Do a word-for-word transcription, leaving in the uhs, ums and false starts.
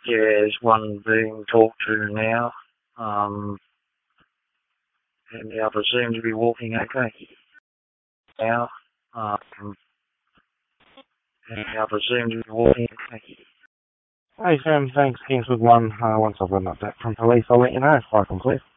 Yeah, there's one being talked to now, um, and the other seems to be walking okay now, um, and the other seems to be walking okay. Hey Sam, thanks. Kingswood one. Uh, once I've got an update from police, I'll let you know if I complete.